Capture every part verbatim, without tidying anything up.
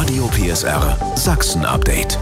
Radio P S R Sachsen-Update.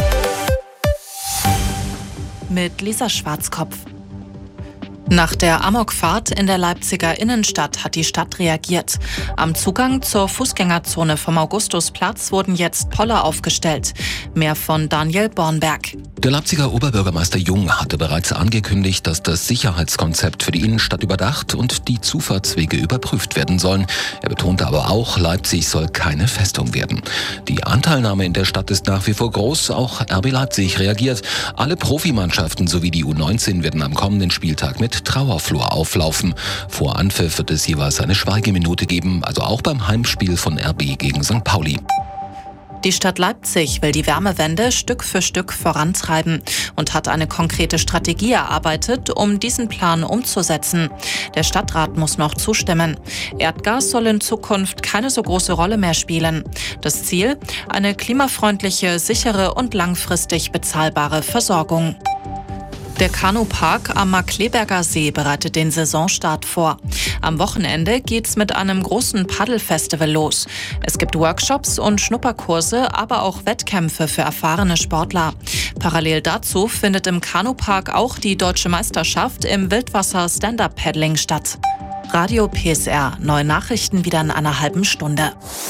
Mit Lisa Schwarzkopf. Nach der Amokfahrt in der Leipziger Innenstadt hat die Stadt reagiert. Am Zugang zur Fußgängerzone vom Augustusplatz wurden jetzt Poller aufgestellt. Mehr von Daniel Bornberg. Der Leipziger Oberbürgermeister Jung hatte bereits angekündigt, dass das Sicherheitskonzept für die Innenstadt überdacht und die Zufahrtswege überprüft werden sollen. Er betonte aber auch, Leipzig soll keine Festung werden. Die Anteilnahme in der Stadt ist nach wie vor groß. Auch R B Leipzig reagiert. Alle Profimannschaften sowie die U neunzehn werden am kommenden Spieltag mit Trauerflor auflaufen. Vor Anpfiff wird es jeweils eine Schweigeminute geben, also auch beim Heimspiel von R B gegen Sankt Pauli. Die Stadt Leipzig will die Wärmewende Stück für Stück vorantreiben und hat eine konkrete Strategie erarbeitet, um diesen Plan umzusetzen. Der Stadtrat muss noch zustimmen. Erdgas soll in Zukunft keine so große Rolle mehr spielen. Das Ziel? Eine klimafreundliche, sichere und langfristig bezahlbare Versorgung. Der Kanupark am Markkleeberger See bereitet den Saisonstart vor. Am Wochenende geht's mit einem großen Paddelfestival los. Es gibt Workshops und Schnupperkurse, aber auch Wettkämpfe für erfahrene Sportler. Parallel dazu findet im Kanupark auch die Deutsche Meisterschaft im Wildwasser-Stand-Up-Paddling statt. Radio P S R, neue Nachrichten wieder in einer halben Stunde.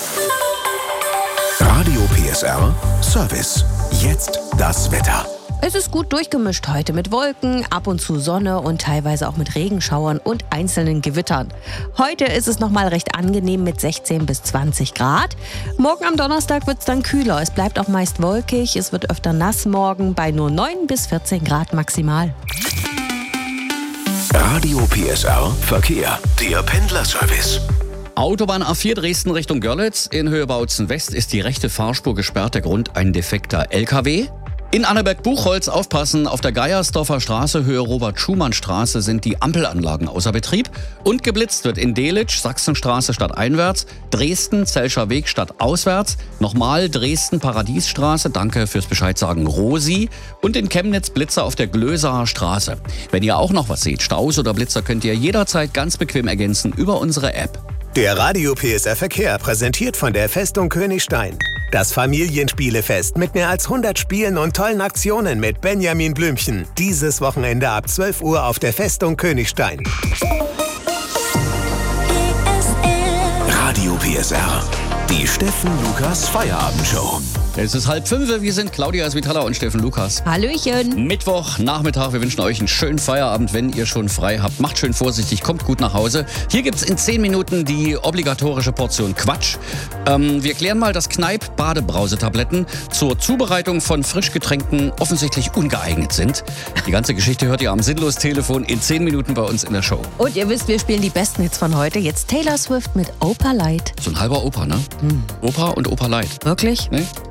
Radio P S R Service. Jetzt das Wetter. Es ist gut durchgemischt heute mit Wolken, ab und zu Sonne und teilweise auch mit Regenschauern und einzelnen Gewittern. Heute ist es nochmal recht angenehm mit sechzehn bis zwanzig Grad. Morgen am Donnerstag wird es dann kühler. Es bleibt auch meist wolkig. Es wird öfter nass morgen bei nur neun bis vierzehn Grad maximal. Radio P S R Verkehr. Der Pendlerservice. Autobahn A vier Dresden Richtung Görlitz. In Höhe Bautzen West ist die rechte Fahrspur gesperrt. Der Grund ein defekter L K W. In Annaberg-Buchholz aufpassen, auf der Geiersdorfer Straße, Höhe Robert-Schumann-Straße sind die Ampelanlagen außer Betrieb. Und geblitzt wird in Delitzsch, Sachsenstraße stadteinwärts, Dresden, Zelscher Weg stadtauswärts, nochmal Dresden, Paradiesstraße, danke fürs Bescheid sagen, Rosi. Und in Chemnitz Blitzer auf der Glösaer Straße. Wenn ihr auch noch was seht, Staus oder Blitzer, könnt ihr jederzeit ganz bequem ergänzen über unsere App. Der Radio P S R Verkehr, präsentiert von der Festung Königstein. Das Familienspielefest mit mehr als hundert Spielen und tollen Aktionen mit Benjamin Blümchen. Dieses Wochenende ab zwölf Uhr auf der Festung Königstein. Radio P S R. Die Steffen Lukas Feierabendshow. Es ist halb fünf, wir sind Claudia Svitala und Steffen Lukas. Hallöchen. Mittwoch, Nachmittag, wir wünschen euch einen schönen Feierabend, wenn ihr schon frei habt. Macht schön vorsichtig, kommt gut nach Hause. Hier gibt's in zehn Minuten die obligatorische Portion Quatsch. Ähm, wir klären mal, dass Kneipp-Badebrausetabletten zur Zubereitung von Frischgetränken offensichtlich ungeeignet sind. Die ganze Geschichte hört ihr am Sinnlos-Telefon in zehn Minuten bei uns in der Show. Und ihr wisst, wir spielen die besten Hits von heute. Jetzt Taylor Swift mit Opa Light. So ein halber Opa, ne? Hm. Opa und Opa Light. Wirklich? Nee?